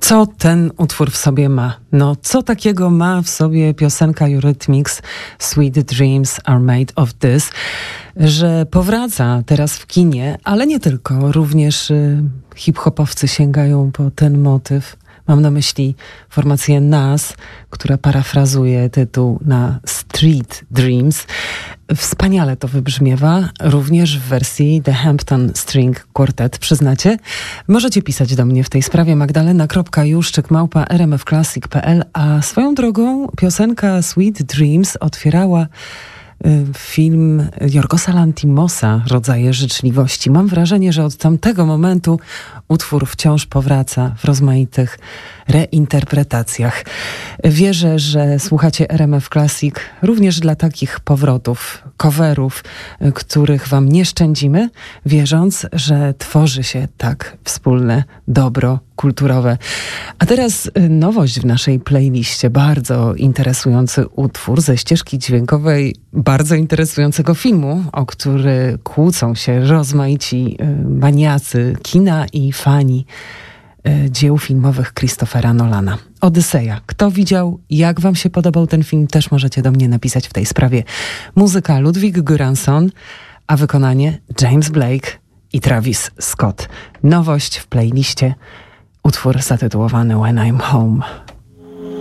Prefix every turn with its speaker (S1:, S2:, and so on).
S1: Co ten utwór w sobie ma? No, co takiego ma w sobie piosenka Eurythmics Sweet Dreams Are Made of This, że powraca teraz w kinie, ale nie tylko, również hip-hopowcy sięgają po ten motyw. Mam na myśli formację Nas, która parafrazuje tytuł na Street Dreams. Wspaniale to wybrzmiewa, również w wersji The Hampton String Quartet, przyznacie? Możecie pisać do mnie w tej sprawie magdalena.juszczyk@rmfclassic.pl, a swoją drogą piosenka Sweet Dreams otwierała film Jorgosa Lanthimosa Rodzaje życzliwości. Mam wrażenie, że od tamtego momentu utwór wciąż powraca w rozmaitych reinterpretacjach. Wierzę, że słuchacie RMF Classic również dla takich powrotów, coverów, których wam nie szczędzimy, wierząc, że tworzy się tak wspólne dobro kulturowe. A teraz nowość w naszej playliście, bardzo interesujący utwór ze ścieżki dźwiękowej bardzo interesującego filmu, o który kłócą się rozmaici maniacy kina i fani dzieł filmowych Christophera Nolana. Odyseja. Kto widział? Jak wam się podobał ten film? Też możecie do mnie napisać w tej sprawie. Muzyka Ludwig Göransson, a wykonanie James Blake i Travis Scott. Nowość w playliście. Utwór zatytułowany When I'm Home.